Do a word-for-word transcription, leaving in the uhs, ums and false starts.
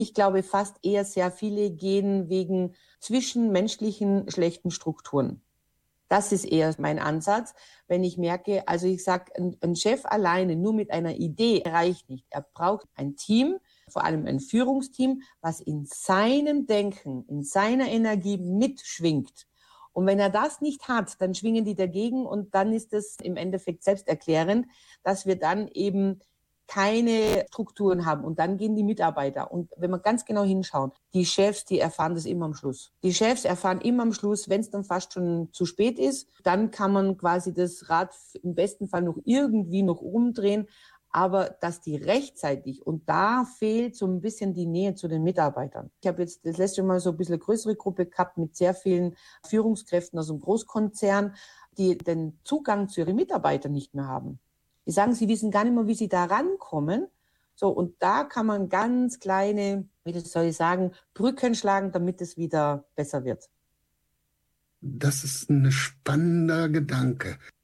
Ich glaube fast eher sehr viele gehen wegen zwischenmenschlichen schlechten Strukturen. Das ist eher mein Ansatz, wenn ich merke, also ich sage, ein, ein Chef alleine nur mit einer Idee reicht nicht. Er braucht ein Team, vor allem ein Führungsteam, was in seinem Denken, in seiner Energie mitschwingt. Und wenn er das nicht hat, dann schwingen die dagegen und dann ist es im Endeffekt selbsterklärend, dass wir dann eben keine Strukturen haben und dann gehen die Mitarbeiter. Und wenn wir ganz genau hinschauen, die Chefs, die erfahren das immer am Schluss. Die Chefs erfahren immer am Schluss, wenn es dann fast schon zu spät ist, dann kann man quasi das Rad im besten Fall noch irgendwie noch umdrehen, aber dass die rechtzeitig, und da fehlt so ein bisschen die Nähe zu den Mitarbeitern. Ich habe jetzt das letzte Mal so ein bisschen eine größere Gruppe gehabt mit sehr vielen Führungskräften aus einem Großkonzern, die den Zugang zu ihren Mitarbeitern nicht mehr haben. Die sagen, sie wissen gar nicht mehr, wie sie da rankommen. So, und da kann man ganz kleine, wie soll ich sagen, Brücken schlagen, damit es wieder besser wird. Das ist ein spannender Gedanke.